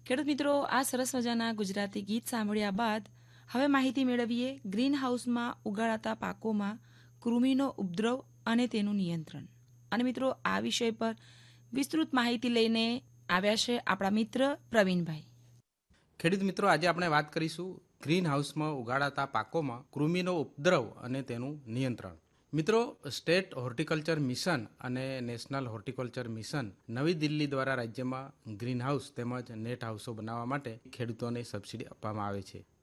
ખેડૂત મિત્રો, આ સરસ મજાના ગુજરાતી ગીત સાંભળ્યા બાદ હવે માહિતી મેળવીએ ગ્રીન હાઉસમાં ઉગાડાતા પાકોમાં કૃમિનો ઉપદ્રવ અને તેનું નિયંત્રણ. અને મિત્રો, આ વિષય પર વિસ્તૃત માહિતી લઈને આવ્યા છે આપણા મિત્ર પ્રવીણભાઈ. ખેડૂત મિત્રો, આજે આપણે વાત કરીશું ગ્રીન હાઉસમાં ઉગાડાતા પાકોમાં કૃમિનો ઉપદ્રવ અને તેનું નિયંત્રણ. મિત્રો, સ્ટેટ હોર્ટિકલ્ચર મિશન અને નેશનલ હોર્ટિકલ્ચર મિશન નવી દિલ્હી દ્વારા રાજ્યમાં ગ્રીન હાઉસ તેમજ નેટ હાઉસો બનાવવા માટે ખેડૂતોને સબસિડી આપવામાં આવે છે.